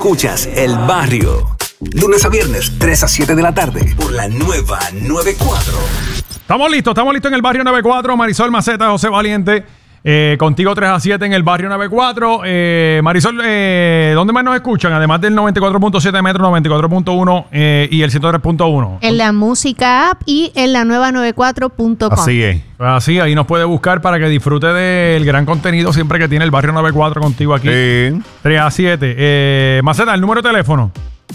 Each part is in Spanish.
Escuchas El Barrio. Lunes a viernes, 3 a 7 de la tarde, por la nueva 94. Estamos listos en el Barrio 94. Marisol Maceta, José Valiente. Contigo 3 a 7 en el Barrio 94. Marisol, ¿dónde más nos escuchan? Además del 94.7 Metro, 94.1 y el 103.1. En la música app y en la nueva 94.com. Así es. Así, ahí nos puede buscar para que disfrute del gran contenido siempre que tiene el Barrio 94 contigo aquí. 3 a 7. Maceta, el número de teléfono.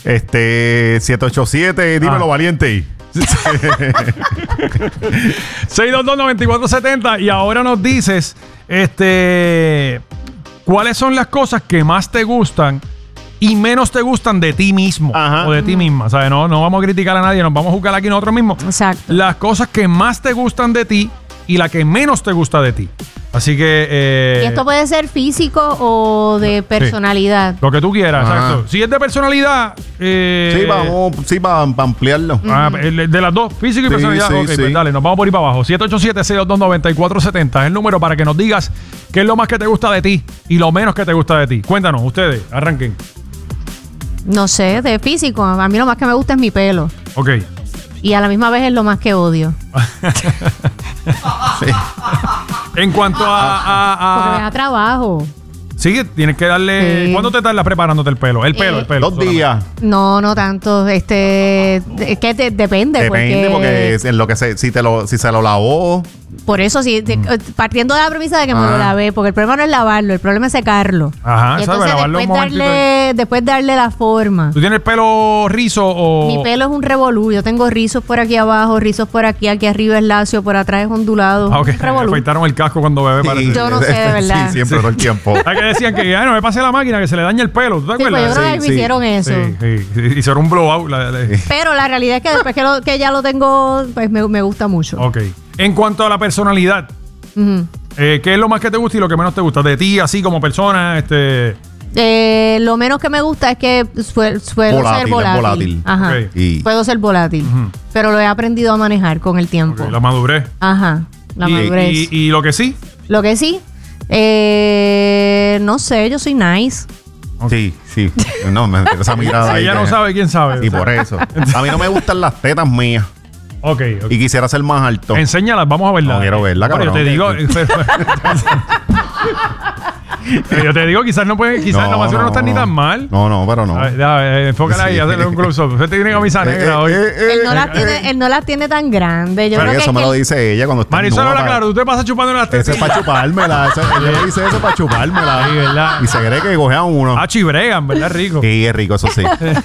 787, dímelo, Valiente. 622-9470. Y ahora nos dices cuáles son las cosas que más te gustan y menos te gustan de ti mismo. O de ti misma. ¿Sabes? No vamos a criticar a nadie, nos vamos a juzgar aquí nosotros mismos. Exacto. Las cosas que más te gustan de ti y la que menos te gusta de ti. Así que... y esto puede ser físico o de personalidad. Lo que tú quieras, exacto. Si es de personalidad... sí, para ampliarlo. De las dos, físico y personalidad. Pues dale, nos vamos por ahí para abajo. 787-622-9470 es el número para que nos digas qué es lo más que te gusta de ti y lo menos que te gusta de ti. Cuéntanos, ustedes, arranquen. No sé, de físico. A mí lo más que me gusta es mi pelo. Ok. Y a la misma vez es lo más que odio. En cuanto porque me da trabajo. Sí, tienes que darle... Sí. ¿Cuánto te tardas preparándote el pelo? El pelo. 2 días. No tanto. Es que depende. Porque en lo que si se lo lavó. Por eso, sí, partiendo de la premisa de que me lo lavé, porque el problema no es lavarlo, el problema es secarlo. Ajá, y entonces después darle la forma. ¿Tú tienes el pelo rizo o...? Mi pelo es un revolú. Yo tengo rizos por aquí abajo, rizos por aquí arriba es lacio, por atrás es ondulado. Ah, ok. Me afeitaron el casco cuando bebé, parece. Yo no sé, de verdad. Sí, siempre, todo el tiempo. Que decían que no me pase la máquina, que se le daña el pelo. ¿Tú te acuerdas? Pues yo creo que me hicieron eso. Sí. Hicieron un blowout. Pero la realidad es que después que ya lo tengo, pues me gusta mucho. Ok. En cuanto a la personalidad, ¿qué es lo más que te gusta y lo que menos te gusta? De ti, así como persona, lo menos que me gusta es que suelo ser volátil. Ajá. Okay. Puedo ser volátil. Pero lo he aprendido a manejar con el tiempo. Okay. La madurez. Ajá. La madurez. ¿Y lo que sí? Lo que sí, no sé, yo soy nice. Sí. No, me esa mirada ahí. Ella no sabe, quién sabe. Y por eso. A mí no me gustan las tetas mías. Ok. Y quisiera ser más alto. Enséñalas, vamos a verla. No quiero verla, cabrón. Yo te digo... yo te digo, quizás la masura no está ni tan mal. No, pero no. Enfócala ahí, hazle un close-up. Usted tiene camisa negra hoy. Él no las tiene tan grandes. Yo pero creo eso me lo dice ella cuando está Marisol, habla claro, tú te pasas chupando las tetas. Ese es para chupármela. Ella le dice eso para chupármela. Sí, ¿verdad? Y se cree que cogea uno. Chibregan, ¿verdad? Rico. Sí, es rico, eso sí.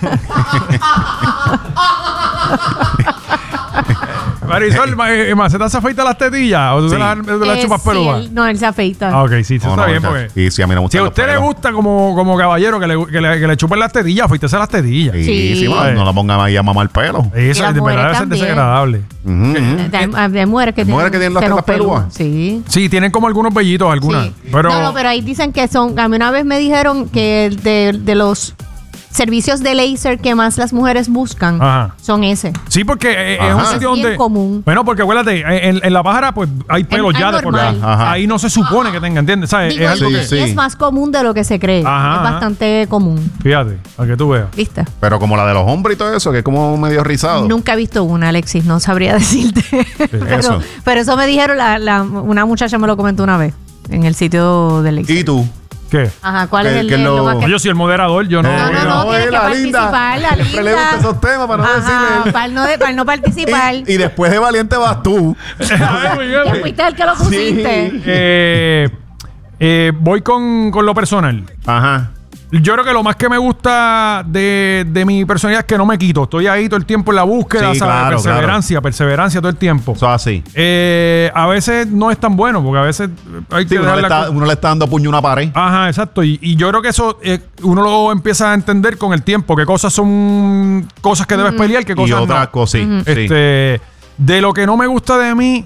Marisol, ¿Maceta se afeita las tetillas? ¿O tú te las chupas peludas? No, él se afeita. Ok, sí, está bien. Porque sí, a mí no me gusta. Si a usted le gusta como caballero que le chupen las tetillas, afeítese las tetillas. Sí, no la pongan ahí a mamar el pelo. Eso de verdad debe ser desagradable. Hay mujeres que tienen las tetas peludas. Sí. Sí, tienen como algunos vellitos, algunas. Sí. Pero ahí dicen que son... A mí una vez me dijeron que de los servicios de láser que más las mujeres buscan son ese. Sí, porque es un sitio donde... común. Bueno, porque acuérdate, en la pájara pues hay pelos ya de por ahí no se supone que tenga, ¿entiendes? ¿Sabes? Digo, es más común de lo que se cree. Es bastante común. Fíjate, para que tú veas. ¿Viste? Pero como la de los hombres y todo eso, que es como medio rizado. Nunca he visto una, Alexis, no sabría decirte. pero eso me dijeron, una muchacha me lo comentó una vez en el sitio de Alexis. ¿Y tú? ¿Qué? Ajá, ¿cuál es yo soy el moderador, yo no. No, tienes que participar, la linda. Siempre le gusta esos temas para no decirle. Para no participar. Y después de Valiente vas tú. Ya fuiste el que lo pusiste. Voy con lo personal. Ajá. Yo creo que lo más que me gusta de mi personalidad es que no me quito. Estoy ahí todo el tiempo en la búsqueda, sí, ¿sabes? Perseverancia todo el tiempo. Eso así. A veces no es tan bueno, porque a veces hay que uno le está dando puño a una pared. Ajá, exacto. Y yo creo que eso uno lo empieza a entender con el tiempo. Qué cosas son cosas que debes pelear, qué cosas y otras no. cosas, sí. De lo que no me gusta de mí,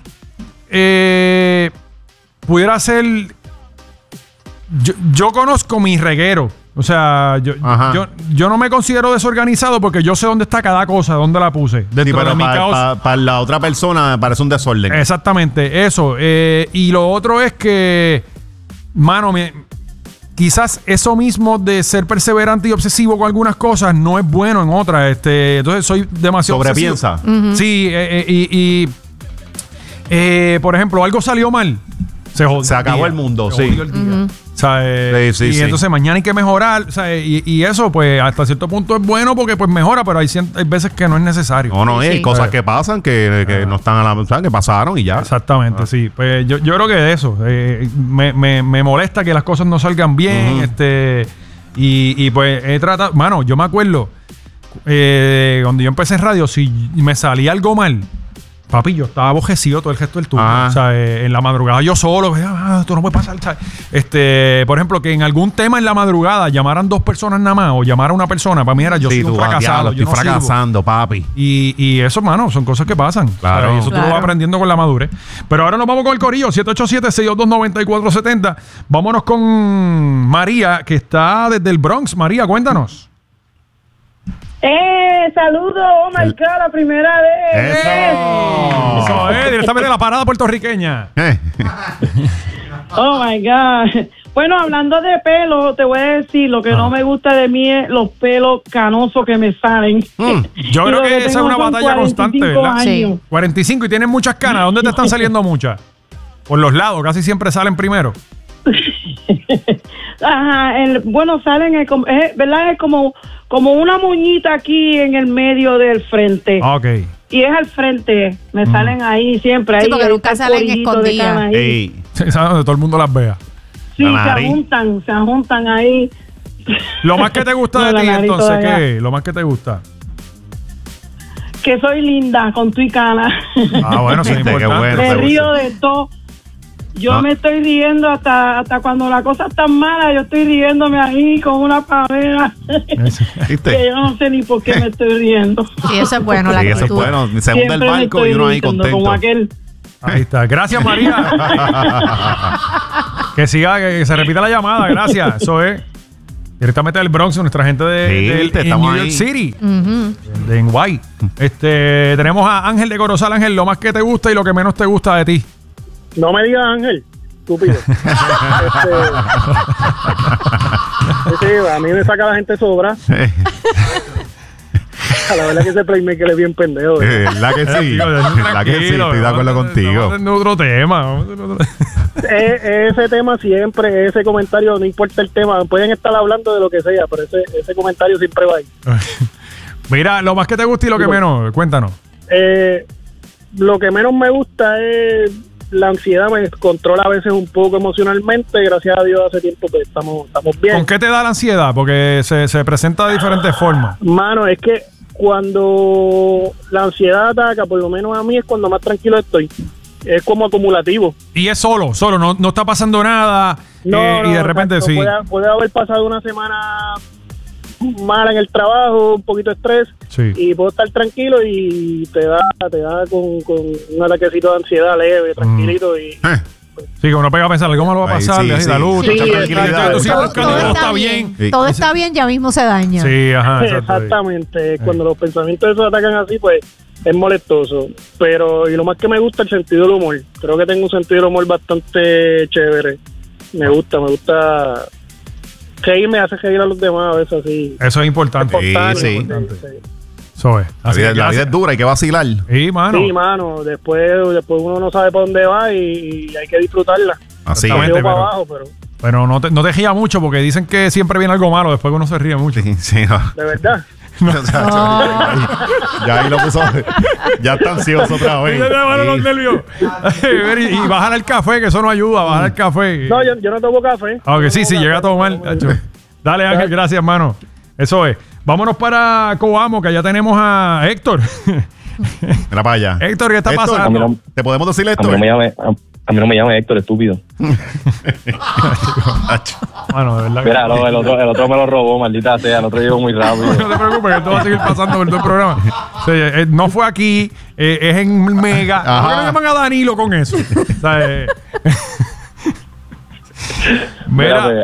pudiera ser... Yo conozco mi reguero. O sea, yo no me considero desorganizado porque yo sé dónde está cada cosa, dónde la puse. Dentro de mi caos. Para la otra persona parece un desorden. Exactamente, eso. Y lo otro es que, mano, quizás eso mismo de ser perseverante y obsesivo con algunas cosas no es bueno en otras. Entonces soy demasiado Sobrepiensa. obsesivo. Sí, por ejemplo, algo salió mal. Se acabó el mundo, se sí. jodió el día. O sea, y entonces mañana hay que mejorar. O sea, y eso, pues, hasta cierto punto es bueno porque pues mejora, pero hay veces que no es necesario. No, hay cosas que pasan que no están a la... ¿sabes? Que pasaron y ya. Exactamente, sí. Pues yo creo que de eso. Me molesta que las cosas no salgan bien. Y pues he tratado... Mano, yo me acuerdo cuando yo empecé en radio, si me salía algo mal... Papi, yo estaba abojecido todo el resto del turno. O sea, en la madrugada yo solo, esto no puede pasar. Por ejemplo, que en algún tema en la madrugada llamaran 2 personas nada más o llamara una persona, para mí era yo soy un fracasado. Estoy fracasando, papi. Y eso, mano, son cosas que pasan. Claro. O sea, y eso tú lo vas aprendiendo con la madurez. Pero ahora nos vamos con el corillo, 787-622-9470. Vámonos con María, que está desde el Bronx. María, cuéntanos. Saludos, oh my God, la primera vez. Eso directamente de la parada puertorriqueña. Oh my God. Bueno, hablando de pelo, te voy a decir, lo que no me gusta de mí es los pelos canosos que me salen. Yo creo que esa es una batalla constante, ¿verdad? Sí. 45 y tienen muchas canas. ¿Dónde te están saliendo muchas? Por los lados, casi siempre salen primero. Ajá, bueno, salen, ¿verdad? Es como una moñita aquí en el medio del frente. Ok. Y es al frente, me salen ahí siempre. Sí, ahí, porque ahí nunca está el salen corillito de escondidas. cana ahí. Sí, ¿sabes? Donde todo el mundo las vea. Sí, La nariz. se juntan ahí. Lo más que te gusta No, de la ti, nariz entonces, todavía. ¿qué? Lo más que te gusta. Que soy linda con tu y cana. Ah, bueno, sí, es Qué importante. bueno. Me río de todo. Yo me estoy riendo hasta cuando la cosa está mala, yo estoy riéndome ahí con una pavera. ¿Viste? Que yo no sé ni por qué me estoy riendo. Sí, eso es bueno, la Sí, eso es actitud. bueno. Se hunde el Siempre me barco estoy y uno ahí riendo, contento. como aquel. Ahí está. Gracias, María. Que siga, que se repita la llamada. Gracias. Eso es. Directamente del Bronx, nuestra gente de en estamos New York ahí. City. De NY. Tenemos a Ángel de Corozal. Ángel, lo más que te gusta y lo que menos te gusta de ti. No me digas Ángel, estúpido. Sí, a mí me saca la gente sobra. La verdad que ese playmaker es bien pendejo. ¿Verdad que sí? ¿Verdad que sí? Estoy de acuerdo contigo. Vamos a tener otro tema. Ese tema siempre, ese comentario, no importa el tema, pueden estar hablando de lo que sea, pero ese comentario siempre va ahí. Mira, lo más que te gusta y lo que menos. Cuéntanos. Lo que menos me gusta es la ansiedad, me controla a veces un poco emocionalmente. Gracias a Dios hace tiempo que estamos bien. ¿Con qué te da la ansiedad? Porque se presenta de diferentes formas. Mano, es que cuando la ansiedad ataca, por lo menos a mí, es cuando más tranquilo estoy. Es como acumulativo. Y es solo, no está pasando nada. Y de repente exacto, sí. Puede haber pasado una semana mala en el trabajo, un poquito de estrés, Sí. y puedo estar tranquilo y te da con un ataquecito de ansiedad leve, tranquilito, y Sí, que uno pega a pensar, ¿cómo lo va a Ay, pasar? sí, Le sí. da luz, Sí, mucha tranquilidad. exacto. Tú sigues buscando y Todo todo está está bien. bien. Todo está bien, ya mismo se daña. Sí, ajá. exactamente. Cuando los pensamientos esos atacan así, pues es molestoso. Pero, y lo más que me gusta, el sentido del humor. Creo que tengo un sentido del humor bastante chévere. Me gusta reírme, hace reír a los demás a veces así. Eso es importante. Espontáneo, sí. sí. Eso es. La Así vida, que la vida es dura, hay que vacilar. Sí, mano. Sí, mano, después uno no sabe para dónde va y hay que disfrutarla. Así Exactamente. Arriba para pero- abajo, pero Pero no te rías mucho porque dicen que siempre viene algo malo después que uno se ríe mucho. Sí, sí, no. de verdad. Ya ahí lo puso. Ya está ansioso otra vez. Y te van los Sí. nervios. Y bajar el café, que eso no ayuda, bajar el café. No, yo no tomo café. Aunque sí, llega todo mal. Tacho. Dale, Ángel, gracias, hermano. Eso es. Vámonos para Coamo, que allá tenemos a Héctor. Mira para allá. Héctor, ¿qué está Héctor, pasando? ¿te podemos decir A esto? mí no me llame Héctor, estúpido. Mano, de verdad. Mira, el otro me lo robó, maldita sea. El otro llegó muy rápido. No te preocupes, que esto va a seguir pasando por todo el programa. Sí, no fue aquí, es en Mega. ¿Por qué no llaman a Danilo con eso? O sea, Mira, pues,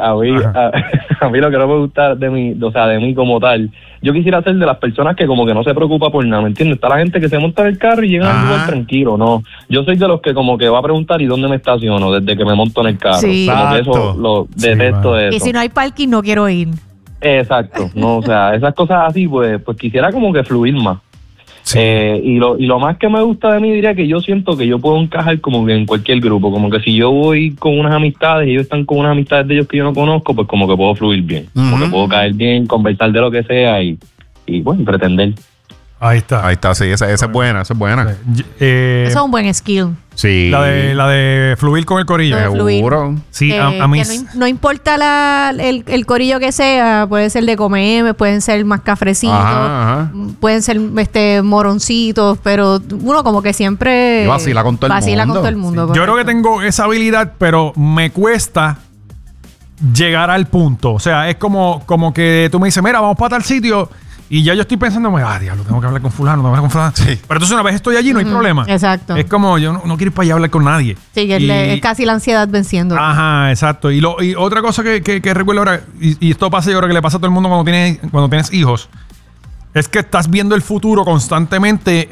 a mí lo que no me gusta de mí, o sea, de mí como tal, yo quisiera ser de las personas que como que no se preocupa por nada, ¿me entiendes? Está la gente que se monta en el carro y llega al lugar tranquilo, ¿no? Yo soy de los que como que va a preguntar ¿y dónde me estaciono? Desde que me monto en el carro. Sí. Como que eso, lo detesto eso. Y si no hay parking, no quiero ir. Exacto, no, o sea, esas cosas así, pues quisiera como que fluir más. Sí. Y lo más que me gusta de mí, diría que yo siento que yo puedo encajar como que en cualquier grupo, como que si yo voy con unas amistades y ellos están con unas amistades de ellos que yo no conozco, pues como que puedo fluir bien, como que puedo caer bien, conversar de lo que sea y bueno, pretender. Ahí está, sí, esa es buena, esa es buena. Eso es un buen skill. Sí. La de fluir con el corillo. Lo de fluir. Seguro. Sí, a mí... Que no importa el corillo que sea, puede ser de comer, pueden ser más cafrecitos, pueden ser moroncitos, pero uno como que siempre y vacila con todo el mundo. Sí. Yo creo que tengo esa habilidad, pero me cuesta llegar al punto. O sea, es como que tú me dices, mira, vamos para tal sitio... Y ya yo estoy pensando, diablo, tengo que hablar con fulano, Sí. Pero entonces una vez estoy allí, no hay problema. Exacto. Es como, yo no quiero ir para allá a hablar con nadie. Sí, es casi la ansiedad venciendo. Ajá, exacto. Y otra cosa que recuerdo ahora, y esto pasa, yo creo que le pasa a todo el mundo cuando tienes hijos, es que estás viendo el futuro constantemente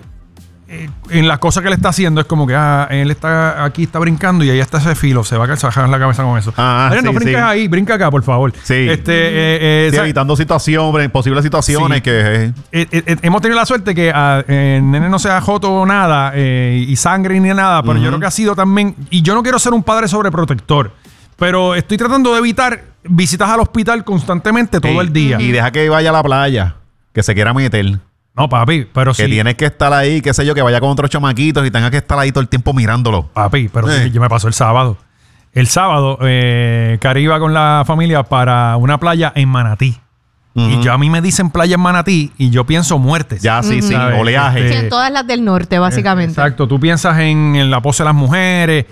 en las cosas que él está haciendo. Es como que él está aquí, está brincando y ahí está ese filo, se va a bajar la cabeza con eso. No brinques ahí, brinca acá, por favor. Sí. Evitando posibles situaciones sí. que... hemos tenido la suerte que el nene no se ha joto nada y sangre ni nada, pero yo creo que ha sido también... Y yo no quiero ser un padre sobreprotector, pero estoy tratando de evitar visitas al hospital constantemente todo el día. Y deja que vaya a la playa, que se quiera meter. No, papi, pero que tienes que estar ahí, qué sé yo, que vaya con otros chamaquitos y tenga que estar ahí todo el tiempo mirándolo. Papi, pero yo me pasó el sábado. El sábado, Cari iba con la familia para una playa en Manatí. Y a mí me dicen playa en Manatí y yo pienso muertes. Ya, sí, oleaje. Sí, en todas las del norte, básicamente. Exacto, tú piensas en la pose de las mujeres,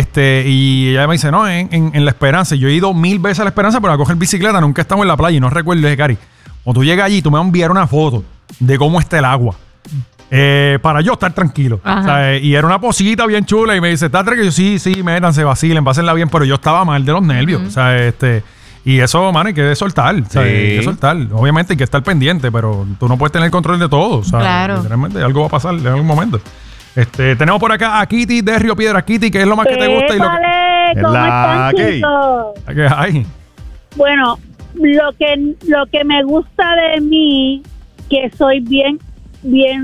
y ella me dice, no, en La Esperanza. Yo he ido 1000 veces a La Esperanza para coger bicicleta, nunca he estado en la playa y no recuerdo. Le dije, Cari, cuando tú llegas allí, tú me vas a enviar una foto de cómo está el agua. Para yo estar tranquilo. O sea, y era una posita bien chula y me dice, ¿estás tranquilo? Sí, métanse, vacilen, pásenla bien, pero yo estaba mal de los nervios. O sea, y eso, man, hay que soltar. O sea, hay que soltar. Obviamente hay que estar pendiente, pero tú no puedes tener el control de todo. O sea, claro. Literalmente algo va a pasar en algún momento. Tenemos por acá a Kitty de Río Piedras. Kitty, ¿qué es lo más que te gusta? ¿Cómo están, chicos? ¿Qué hay? Bueno, lo que me gusta de mí, que soy bien